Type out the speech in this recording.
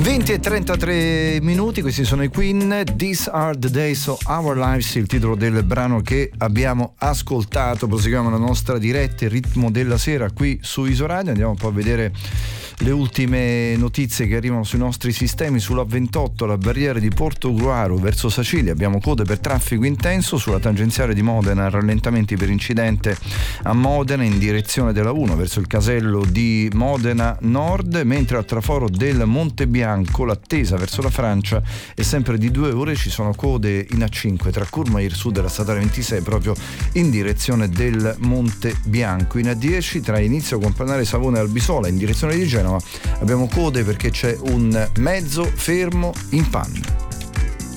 20:33, questi sono i Queen, These Are the Days of Our Lives, il titolo del brano che abbiamo ascoltato. Proseguiamo la nostra diretta, il ritmo della sera qui su Isoradio, andiamo un po' a vedere le ultime notizie che arrivano sui nostri sistemi. Sulla 28, la barriera di Portogruaro verso Sicilia, abbiamo code per traffico intenso. Sulla tangenziale di Modena, rallentamenti per incidente a Modena in direzione della 1 verso il casello di Modena Nord, mentre al traforo del Monte Bianco l'attesa verso la Francia è sempre di 2 ore. Ci sono code in A5 tra Courmayeur Sud e la statale 26 proprio in direzione del Monte Bianco. In A10 tra Inizio Companale Savona e Albisola in direzione di Genova abbiamo code perché c'è un mezzo fermo in panne.